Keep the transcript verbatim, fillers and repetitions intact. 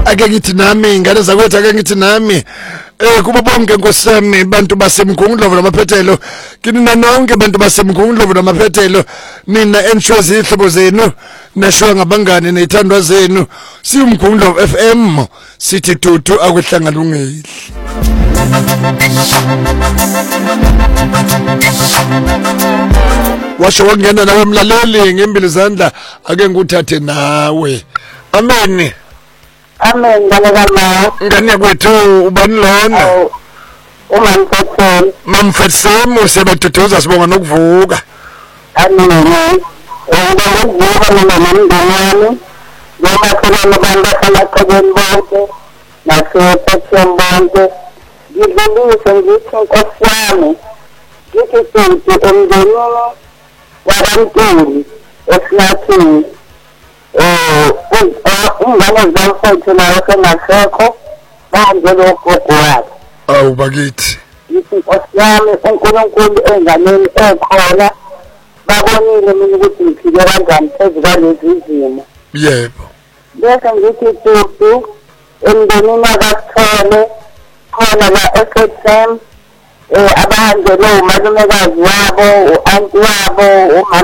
ake ngithi nami ingane zakwethu ake ngithi nami eh kuba bonke nkosami bantu basemgungundlovu namaphethelo kini nanonke bantu basemgungundlovu namaphethelo nina enshwazi ihlobo zenu nashwa ngabangane nezithandwa zenu simgungundlovu F M sithi tutu akwehlangana ungeli washo wangena nawe mlaleli ngempilo zandla ake nguthathe nawe amen Amen ngalekamama ngane yakwethu ubani lona uma mfetheni mamfetsemo sebaduduza sibonga nokuvuka amen ngokuvuka noma nomndeni noma khona abantu abalaqhubeni bonke nasephethen bonke ngidlulise ngithi Nkosi yami ngithi futhi emndenini wabantuli esinathini eh ingane zamfethu nayo senasekho manje lokho kwakhe awu bakithi ngithi Nkosi yami uNkulunkulu enganeni ekhona babonile mina ukuthi ngiphile kanjani phezu kwalezi zimo yebo bese ngithi tutu emndenini akathole khona la F M eh abahambele umalumekazi wabo u-anti wabo